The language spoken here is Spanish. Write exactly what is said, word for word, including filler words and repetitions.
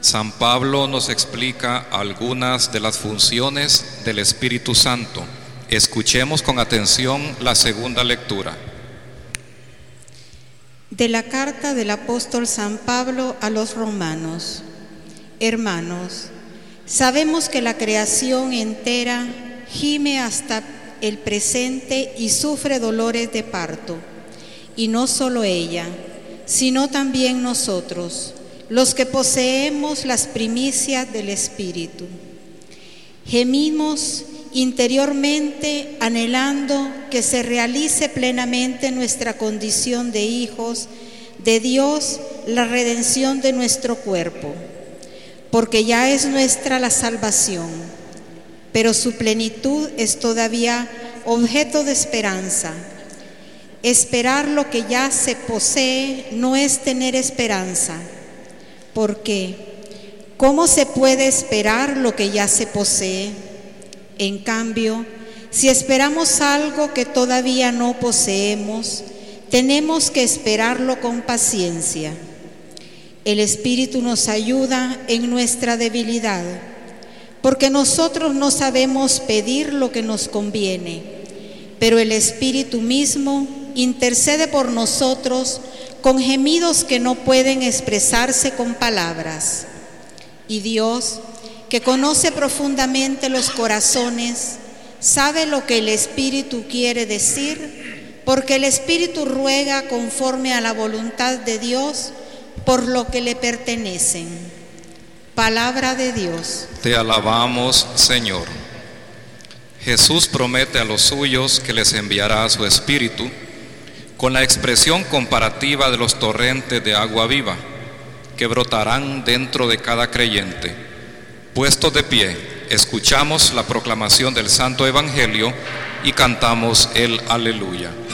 San Pablo nos explica algunas de las funciones del Espíritu Santo. Escuchemos con atención la segunda lectura. De la carta del apóstol San Pablo a los romanos. Hermanos, sabemos que la creación entera gime hasta el presente y sufre dolores de parto, y no solo ella, sino también nosotros, los que poseemos las primicias del Espíritu. Gemimos interiormente anhelando que se realice plenamente nuestra condición de hijos de Dios, la redención de nuestro cuerpo, porque ya es nuestra la salvación, pero su plenitud es todavía objeto de esperanza. Esperar lo que ya se posee no es tener esperanza, porque ¿cómo se puede esperar lo que ya se posee? En cambio, si esperamos algo que todavía no poseemos, tenemos que esperarlo con paciencia. El Espíritu nos ayuda en nuestra debilidad, porque nosotros no sabemos pedir lo que nos conviene, pero el Espíritu mismo intercede por nosotros con gemidos que no pueden expresarse con palabras. Y Dios, que conoce profundamente los corazones, sabe lo que el Espíritu quiere decir, porque el Espíritu ruega conforme a la voluntad de Dios por lo que le pertenecen. Palabra de Dios. Te alabamos, Señor. Jesús promete a los suyos que les enviará su Espíritu con la expresión comparativa de los torrentes de agua viva que brotarán dentro de cada creyente. Puestos de pie, escuchamos la proclamación del Santo Evangelio y cantamos el Aleluya.